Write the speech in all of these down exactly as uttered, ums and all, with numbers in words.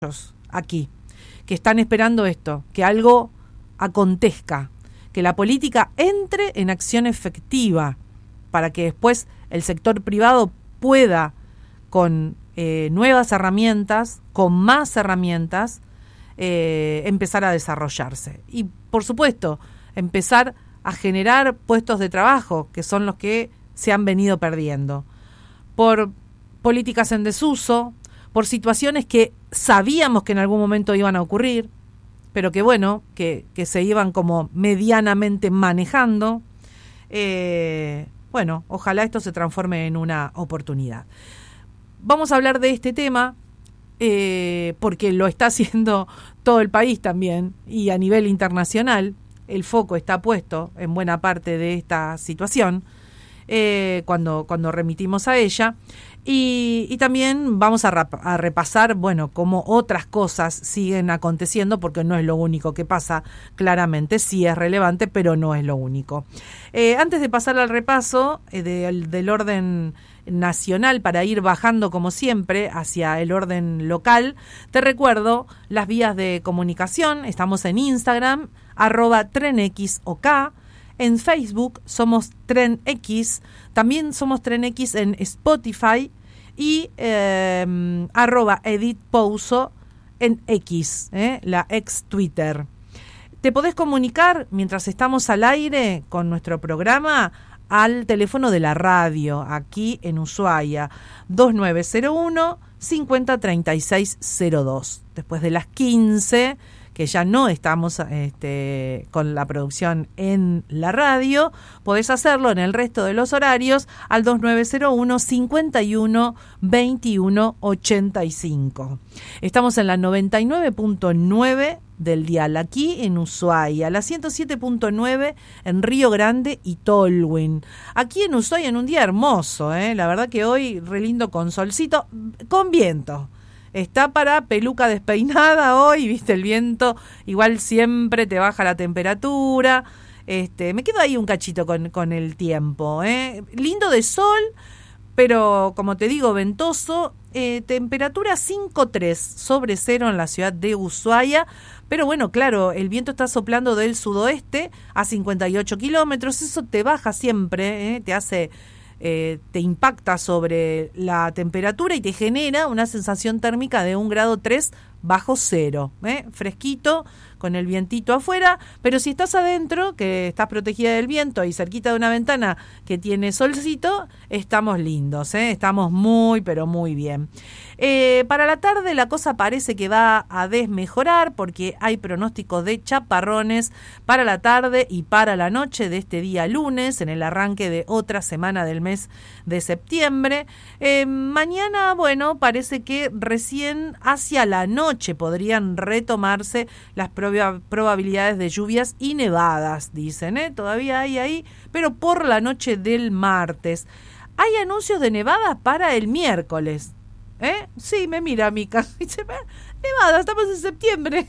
aquí, que están esperando esto, que algo acontezca, que la política entre en acción efectiva para que después el sector privado pueda, con eh, nuevas herramientas, con más herramientas, eh, empezar a desarrollarse. Y, por supuesto, empezar a generar puestos de trabajo, que son los que se han venido perdiendo, por políticas en desuso, por situaciones que sabíamos que en algún momento iban a ocurrir, pero que bueno, que, que se iban como medianamente manejando. Eh, bueno, ojalá esto se transforme en una oportunidad. Vamos a hablar de este tema eh, porque lo está haciendo todo el país también, y a nivel internacional el foco está puesto en buena parte de esta situación eh, cuando, cuando remitimos a ella. Y, y también vamos a, rap, a repasar, bueno, cómo otras cosas siguen aconteciendo, porque no es lo único que pasa, claramente, sí es relevante, pero no es lo único. Eh, antes de pasar al repaso eh, de, del orden nacional, para ir bajando, como siempre, hacia el orden local, te recuerdo las vías de comunicación. Estamos en Instagram, arroba trenxok. En Facebook somos TrenX, también somos TrenX en Spotify y eh, arroba Edith Pouso en X, eh, la ex Twitter. Te podés comunicar mientras estamos al aire con nuestro programa al teléfono de la radio, aquí en Ushuaia, dos nueve cero uno, cinco cero tres seis cero dos. Después de las quince, que ya no estamos este, con la producción en la radio, podés hacerlo en el resto de los horarios al dos nueve cero uno, cinco uno, veintiuno ochenta y cinco. Estamos en la noventa y nueve punto nueve del dial, aquí en Ushuaia, la ciento siete punto nueve en Río Grande y Tolwyn. Aquí en Ushuaia, en un día hermoso, ¿eh? La verdad que hoy re lindo, con solcito, con viento. Está para peluca despeinada hoy, viste, el viento igual siempre te baja la temperatura. Este, me quedo ahí un cachito con, con el tiempo, ¿eh? Lindo de sol, pero como te digo, ventoso. Eh, temperatura cinco tres sobre cero en la ciudad de Ushuaia. Pero bueno, claro, el viento está soplando del sudoeste a cincuenta y ocho kilómetros. Eso te baja siempre, ¿eh? Te hace... Eh, te impacta sobre la temperatura y te genera una sensación térmica de un grado tres bajo cero, ¿eh? Fresquito, con el vientito afuera, pero si estás adentro, que estás protegida del viento y cerquita de una ventana que tiene solcito, estamos lindos, ¿eh? Estamos muy, pero muy bien. Eh, para la tarde la cosa parece que va a desmejorar, porque hay pronósticos de chaparrones para la tarde y para la noche de este día lunes, en el arranque de otra semana del mes de septiembre. Eh, mañana, bueno, parece que recién hacia la noche podrían retomarse las prob- probabilidades de lluvias y nevadas, dicen, ¿eh? Todavía hay ahí, pero por la noche del martes. Hay anuncios de nevadas para el miércoles. ¿Eh? Sí, me mira Mica. Dice, nevada, estamos en septiembre.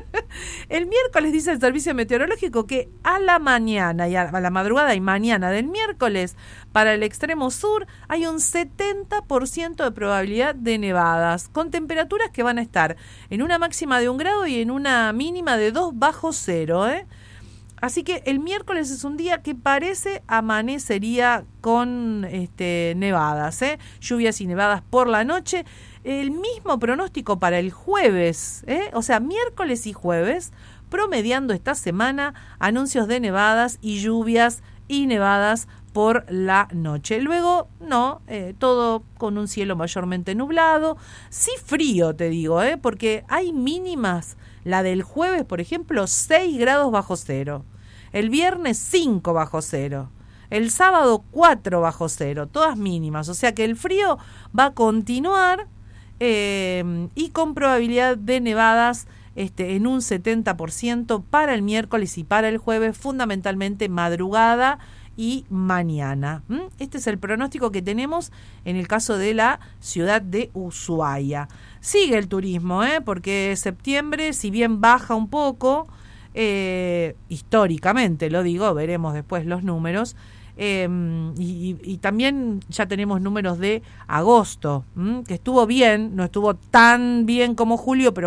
El miércoles dice el servicio meteorológico que a la mañana y a la madrugada y mañana del miércoles, para el extremo sur, hay un setenta por ciento de probabilidad de nevadas, con temperaturas que van a estar en una máxima de un grado y en una mínima de dos bajo cero, ¿eh? Así que el miércoles es un día que parece amanecería con este, nevadas, ¿eh? Lluvias y nevadas por la noche. El mismo pronóstico para el jueves, ¿eh? O sea, miércoles y jueves, promediando esta semana, anuncios de nevadas y lluvias y nevadas por la noche. Luego, no, eh, todo con un cielo mayormente nublado. Sí frío, te digo, ¿eh? Porque hay mínimas. La del jueves, por ejemplo, seis grados bajo cero. El viernes, cinco bajo cero. El sábado, cuatro bajo cero. Todas mínimas. O sea que el frío va a continuar eh, y con probabilidad de nevadas este, en un setenta por ciento para el miércoles y para el jueves, fundamentalmente madrugada y mañana. ¿Mm? Este es el pronóstico que tenemos en el caso de la ciudad de Ushuaia. Sigue el turismo, ¿eh? Porque septiembre, si bien baja un poco, eh, históricamente lo digo, veremos después los números, Eh, y, y también ya tenemos números de agosto, ¿m? Que estuvo bien, no estuvo tan bien como julio, pero